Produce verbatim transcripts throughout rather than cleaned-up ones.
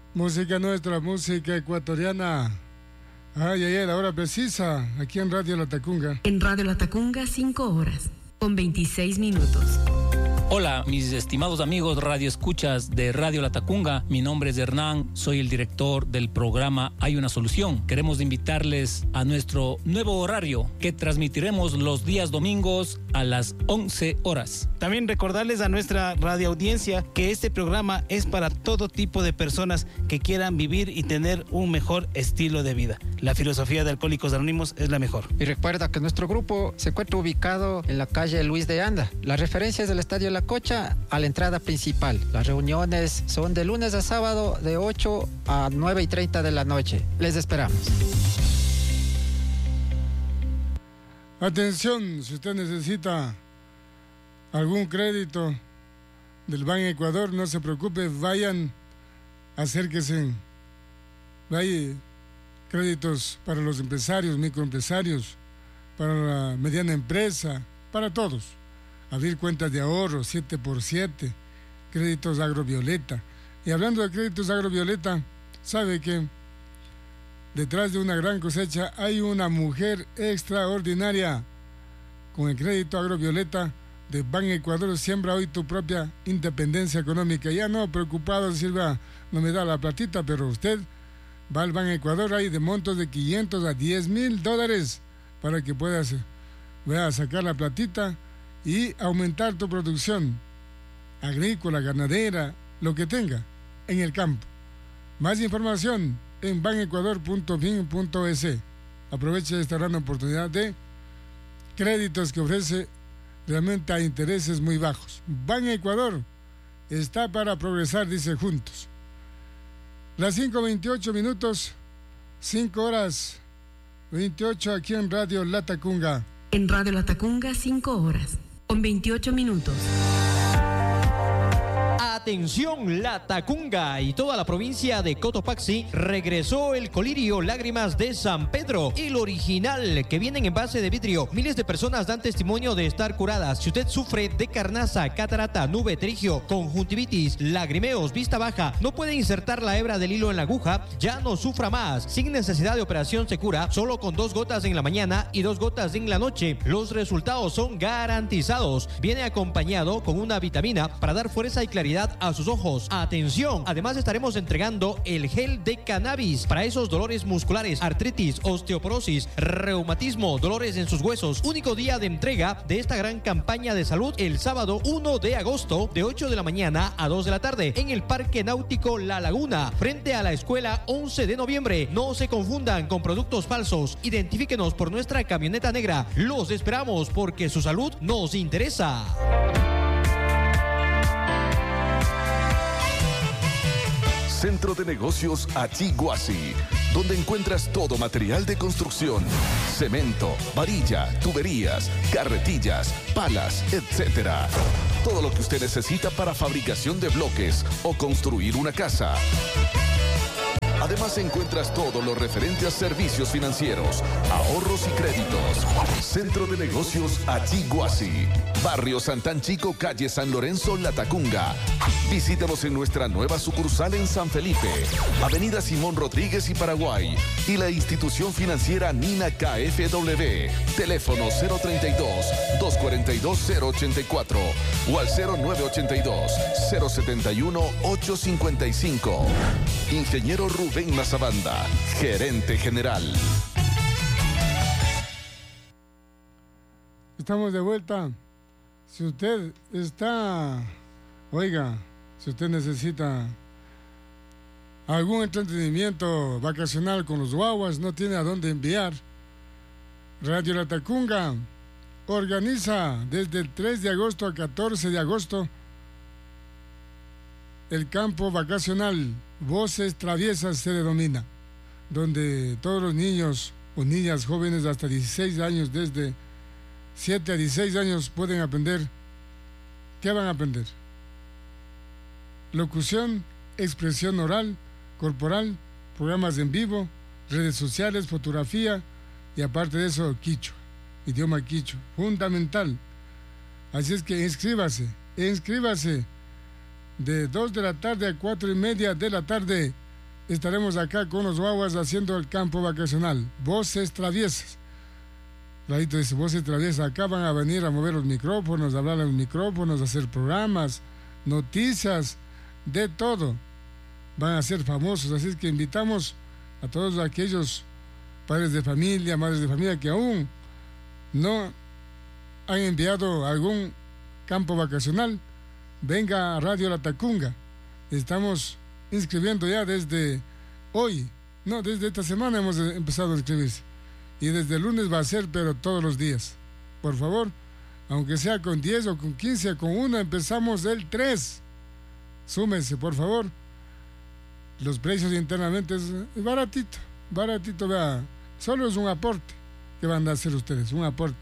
Música nuestra, música ecuatoriana. Ay, ay, ay, la hora precisa, aquí en Radio La Tacunga. En Radio La Tacunga, cinco horas, con veintiséis minutos. Hola, mis estimados amigos radioescuchas de Radio La Tacunga. Mi nombre es Hernán, soy el director del programa Hay una Solución. Queremos invitarles a nuestro nuevo horario que transmitiremos los días domingos a las once horas. También recordarles a nuestra radioaudiencia que este programa es para todo tipo de personas que quieran vivir y tener un mejor estilo de vida. La filosofía de Alcohólicos Anónimos es la mejor. Y recuerda que nuestro grupo se encuentra ubicado en la calle Luis de Anda. La referencia es del Estadio La Cocha a la entrada principal. Las reuniones son de lunes a sábado de ocho a nueve y treinta de la noche. Les esperamos. Atención, si usted necesita algún crédito del Banco Ecuador, no se preocupe, vayan, acérquense. Hay créditos para los empresarios, microempresarios, para la mediana empresa, para todos. Abrir cuentas de ahorro, siete por siete, créditos agrovioleta. Y hablando de créditos agrovioleta, sabe que detrás de una gran cosecha hay una mujer extraordinaria. Con el crédito agrovioleta de Ban Ecuador, siembra hoy tu propia independencia económica. Ya no preocupado, Silva, no me da la platita, pero usted va al Ban Ecuador, hay de montos de quinientos a diez mil dólares para que puedas vea, sacar la platita y aumentar tu producción agrícola, ganadera, lo que tenga en el campo. Más información en banecuador punto fin punto es. Aproveche esta gran oportunidad de créditos que ofrece realmente a intereses muy bajos. Ban Ecuador está para progresar, dice juntos. Las cinco veintiocho minutos, cinco horas veintiocho aquí en Radio La Tacunga. En Radio La Tacunga, cinco horas, con veintiocho minutos. Atención, La Tacunga y toda la provincia de Cotopaxi, regresó el colirio Lágrimas de San Pedro, el original, que viene en envase de vidrio. Miles de personas dan testimonio de estar curadas. Si usted sufre de carnaza, catarata, nube, terigio, conjuntivitis, lagrimeos, vista baja, no puede insertar la hebra del hilo en la aguja, ya no sufra más. Sin necesidad de operación se cura, solo con dos gotas en la mañana y dos gotas en la noche. Los resultados son garantizados. Viene acompañado con una vitamina para dar fuerza y claridad a sus ojos. Atención, además estaremos entregando el gel de cannabis para esos dolores musculares, artritis, osteoporosis, reumatismo, dolores en sus huesos. Único día de entrega de esta gran campaña de salud, el sábado uno de agosto, de ocho de la mañana a dos de la tarde, en el Parque Náutico La Laguna, frente a la escuela once de noviembre. No se confundan con productos falsos. Identifíquenos por nuestra camioneta negra. Los esperamos porque su salud nos interesa. Centro de Negocios Achiguasi, donde encuentras todo material de construcción, cemento, varilla, tuberías, carretillas, palas, etcétera. Todo lo que usted necesita para fabricación de bloques o construir una casa. Además encuentras todo lo referente a servicios financieros, ahorros y créditos. Centro de Negocios Achiguasi, Barrio Santán Chico, calle San Lorenzo, La Tacunga. Visítanos en nuestra nueva sucursal en San Felipe, Avenida Simón Rodríguez y Paraguay, y la institución financiera Nina K F W. Teléfono cero treinta y dos, dos cuarenta y dos, cero ochenta y cuatro o al cero nueve ochenta y dos, cero setenta y uno, ocho cincuenta y cinco. Ingeniero Rubén Mazabanda, gerente general. Estamos de vuelta. Si usted está, oiga, si usted necesita algún entretenimiento vacacional con los guaguas, no tiene a dónde enviar, Radio La Tacunga organiza desde el tres de agosto a catorce de agosto el campo vacacional Voces Traviesas se denomina, donde todos los niños o niñas jóvenes de hasta dieciséis años, desde siete a dieciséis años, pueden aprender. ¿Qué van a aprender? Locución, expresión oral, corporal, programas en vivo, redes sociales, fotografía y aparte de eso, quichua, idioma quichua, fundamental. Así es que inscríbase, inscríbase de dos de la tarde a cuatro y media de la tarde estaremos acá con los guaguas haciendo el campo vacacional. Voces traviesas. Radito dice, voces traviesas. Acá van a venir a mover los micrófonos, a hablar en los micrófonos, a hacer programas, noticias, de todo. Van a ser famosos. Así es que invitamos a todos aquellos padres de familia, madres de familia que aún no han enviado algún campo vacacional. Venga a Radio La Tacunga. Estamos inscribiendo ya desde hoy, no, desde esta semana hemos empezado a inscribirse. Y desde el lunes va a ser, pero todos los días. Por favor, aunque sea con diez o con quince, con uno, empezamos el tres. Súmense, por favor. Los precios internamente es, es baratito, baratito, vea. Solo es un aporte que van a hacer ustedes, un aporte.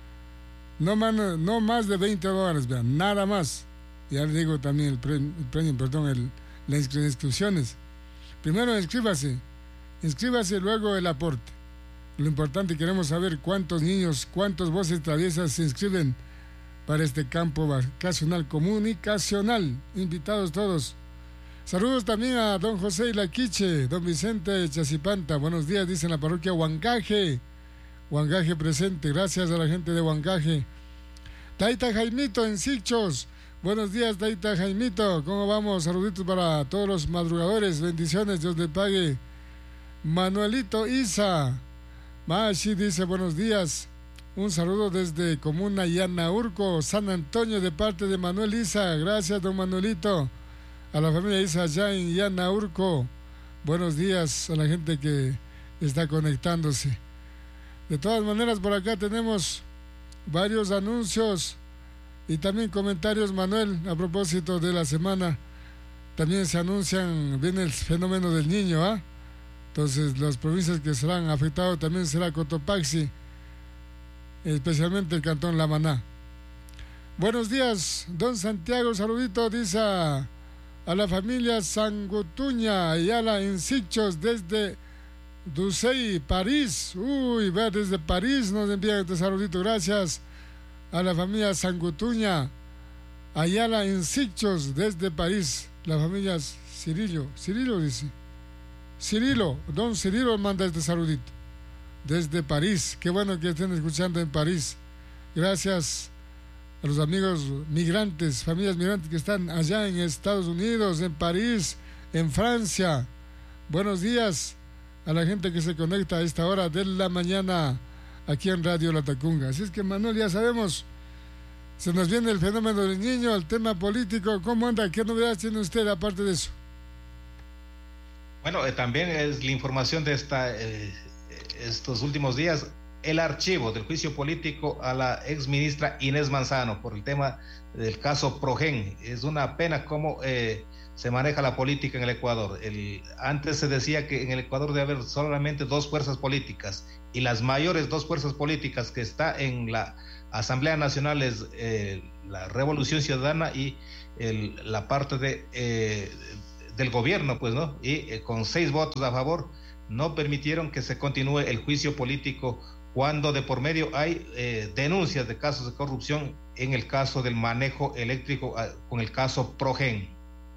No, man, no más de veinte dólares, vean, nada más. Ya les digo también el premio, el premio perdón, el, las inscripciones. Primero inscríbase, inscríbase, luego el aporte. Lo importante, queremos saber cuántos niños, cuántas voces traviesas se inscriben para este campo vacacional comunicacional. Invitados todos. Saludos también a don José Ilaquiche, don Vicente Chacipanta. Buenos días, dice en la parroquia Huancaje. Huancaje presente, gracias a la gente de Huancaje. Taita Jaimito en Sichos. Buenos días, Taita Jaimito. ¿Cómo vamos? Saluditos para todos los madrugadores. Bendiciones, Dios le pague. Manuelito Isa. Mashi dice buenos días. Un saludo desde Comuna Yanaurco, San Antonio, de parte de Manuel Isa. Gracias, don Manuelito. A la familia Isa allá en Yanaurco. Buenos días a la gente que está conectándose. De todas maneras, por acá tenemos varios anuncios y también comentarios, Manuel, a propósito de la semana. También se anuncian, viene el fenómeno del Niño, ¿ah? ¿eh? Entonces, las provincias que serán afectadas también será Cotopaxi, especialmente el cantón La Maná. Buenos días, don Santiago, saludito, dice a, a la familia Sangutuña, Ayala en Sichos, desde Ducey, París. Uy, vea, desde París nos envían este saludito, gracias a la familia Sangutuña, Ayala en Sichos, desde París. La familia Cirilo, Cirilo dice. Cirilo, don Cirilo manda este saludito desde París. Qué bueno que estén escuchando en París. Gracias a los amigos migrantes, familias migrantes que están allá en Estados Unidos, en París, en Francia. Buenos días a la gente que se conecta a esta hora de la mañana aquí en Radio La Tacunga. Así es que, Manuel, ya sabemos, se nos viene el fenómeno del Niño, el tema político. ¿Cómo anda? ¿Qué novedades tiene usted aparte de eso? Bueno, eh, también es la información de esta, eh, estos últimos días, el archivo del juicio político a la ex ministra Inés Manzano por el tema del caso Progen. Es una pena cómo eh, se maneja la política en el Ecuador. El, antes se decía que en el Ecuador debe haber solamente dos fuerzas políticas, y las mayores dos fuerzas políticas que está en la Asamblea Nacional es eh, la Revolución Ciudadana y el, la parte de... Eh, del gobierno, pues, ¿no? Y eh, con seis votos a favor no permitieron que se continúe el juicio político cuando de por medio hay eh, denuncias de casos de corrupción en el caso del manejo eléctrico, eh, con el caso Progen.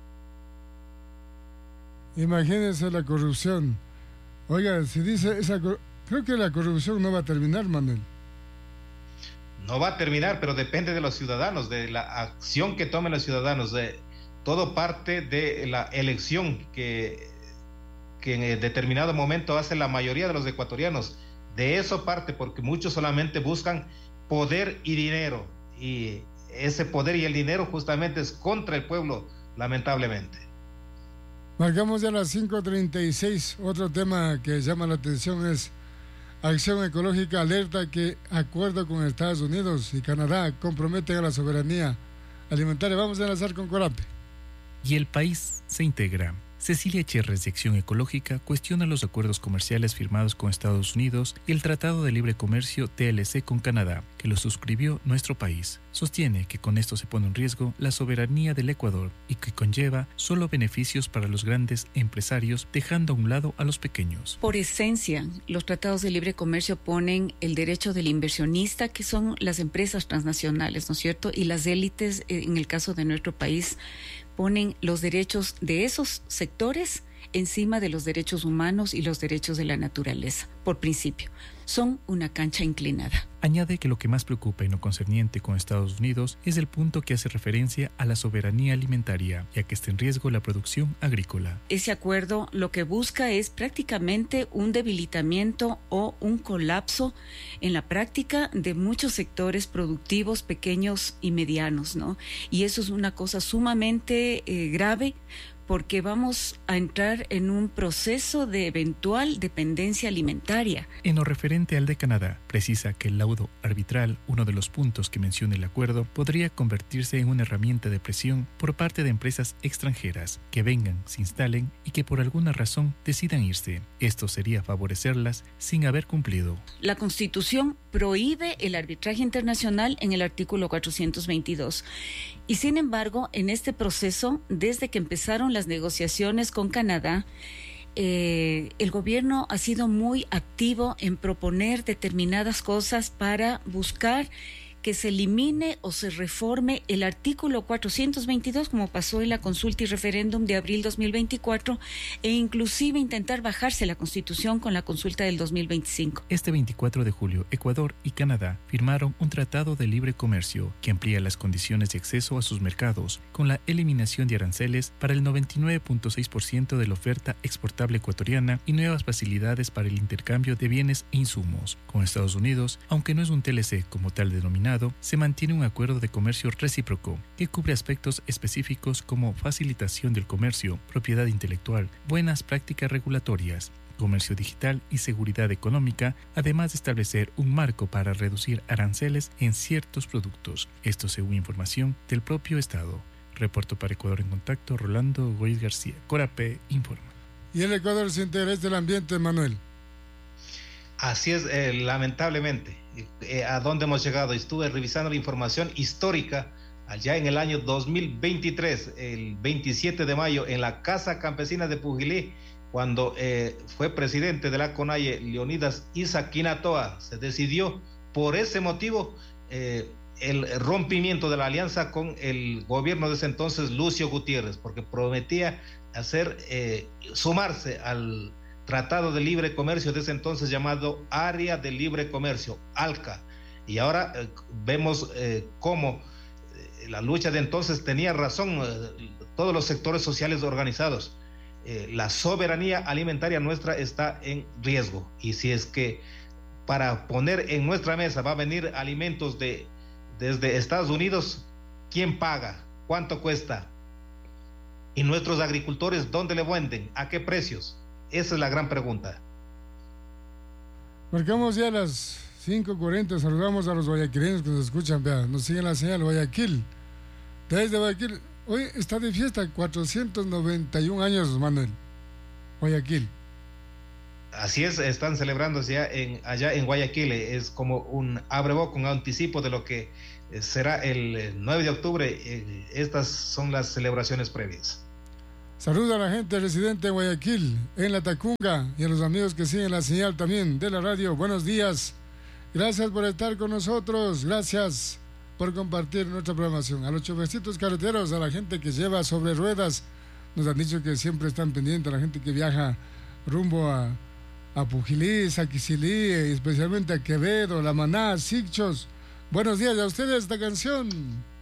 Imagínense la corrupción. Oiga, si dice esa, creo que la corrupción no va a terminar, Manuel. No va a terminar, pero depende de los ciudadanos, de la acción que tomen los ciudadanos, de todo parte de la elección que, que en determinado momento hace la mayoría de los ecuatorianos. De eso parte, porque muchos solamente buscan poder y dinero, y ese poder y el dinero justamente es contra el pueblo, lamentablemente. Marcamos ya las cinco treinta y seis. Otro tema que llama la atención es Acción Ecológica alerta que acuerdo con Estados Unidos y Canadá comprometen a la soberanía alimentaria. Vamos a enlazar con Corape. Y el país se integra. Cecilia Cherres de Acción Ecológica cuestiona los acuerdos comerciales firmados con Estados Unidos y el Tratado de Libre Comercio T L C con Canadá, que lo suscribió nuestro país. Sostiene que con esto se pone en riesgo la soberanía del Ecuador y que conlleva solo beneficios para los grandes empresarios, dejando a un lado a los pequeños. Por esencia, los tratados de libre comercio ponen el derecho del inversionista, que son las empresas transnacionales, ¿no es cierto? Y las élites, en el caso de nuestro país, ponen los derechos de esos sectores encima de los derechos humanos y los derechos de la naturaleza, por principio. Son una cancha inclinada. Añade que lo que más preocupa en lo concerniente con Estados Unidos es el punto que hace referencia a la soberanía alimentaria, ya que está en riesgo la producción agrícola. Ese acuerdo lo que busca es prácticamente un debilitamiento o un colapso en la práctica de muchos sectores productivos pequeños y medianos, ¿no? Y eso es una cosa sumamente eh, grave, porque vamos a entrar en un proceso de eventual dependencia alimentaria. En lo referente al de Canadá, precisa que el laudo arbitral, uno de los puntos que menciona el acuerdo, podría convertirse en una herramienta de presión por parte de empresas extranjeras que vengan, se instalen y que por alguna razón decidan irse. Esto sería favorecerlas sin haber cumplido. La Constitución prohíbe el arbitraje internacional en el artículo cuatrocientos veintidós. Y sin embargo, en este proceso, desde que empezaron las negociaciones con Canadá, eh, el gobierno ha sido muy activo en proponer determinadas cosas para buscar que se elimine o se reforme el artículo cuatrocientos veintidós, como pasó en la consulta y referéndum de abril dos mil veinticuatro, e inclusive intentar bajarse la Constitución con la consulta del dos mil veinticinco. Este veinticuatro de julio, Ecuador y Canadá firmaron un tratado de libre comercio que amplía las condiciones de acceso a sus mercados con la eliminación de aranceles para el noventa y nueve punto seis por ciento de la oferta exportable ecuatoriana y nuevas facilidades para el intercambio de bienes e insumos. Con Estados Unidos, aunque no es un T L C como tal denominado, se mantiene un acuerdo de comercio recíproco que cubre aspectos específicos como facilitación del comercio, propiedad intelectual, buenas prácticas regulatorias, comercio digital y seguridad económica, además de establecer un marco para reducir aranceles en ciertos productos. Esto según información del propio Estado. Reporto para Ecuador en Contacto, Rolando Goiz García. Corape informa. ¿Y el Ecuador se interesa del ambiente, Manuel? Así es, eh, lamentablemente. Eh, ¿A dónde hemos llegado? Estuve revisando la información histórica allá en el año dos mil veintitrés, el veintisiete de mayo, en la Casa Campesina de Pujilí, cuando eh, fue presidente de la CONAIE, Leonidas Isa Quinatoa, se decidió por ese motivo eh, el rompimiento de la alianza con el gobierno de ese entonces, Lucio Gutiérrez, porque prometía hacer, eh, sumarse al Tratado de Libre Comercio de ese entonces llamado Área de Libre Comercio, ALCA. Y ahora eh, vemos eh, cómo eh, la lucha de entonces tenía razón, eh, todos los sectores sociales organizados. Eh, la soberanía alimentaria nuestra está en riesgo. Y si es que para poner en nuestra mesa va a venir alimentos de, desde Estados Unidos, ¿quién paga? ¿Cuánto cuesta? ¿Y nuestros agricultores dónde le venden? ¿A qué precios? Esa es la gran pregunta. Marcamos ya las cinco cuarenta, saludamos a los guayaquileños que nos escuchan, vea, nos siguen la señal Guayaquil. Desde Guayaquil, hoy está de fiesta, cuatrocientos noventa y un años, Manuel. Guayaquil. Así es, están celebrándose ya en, allá en Guayaquil, es como un abreboca, un anticipo de lo que será el nueve de octubre, estas son las celebraciones previas. Saluda a la gente residente de Guayaquil, en la Tacunga, y a los amigos que siguen la señal también de la radio. Buenos días. Gracias por estar con nosotros. Gracias por compartir nuestra programación. A los chofercitos carreteros, a la gente que lleva sobre ruedas, nos han dicho que siempre están pendientes, a la gente que viaja rumbo a, a Pujilí, Saquicilí, especialmente a Quevedo, La Maná, Sicchos. Buenos días a ustedes, esta canción.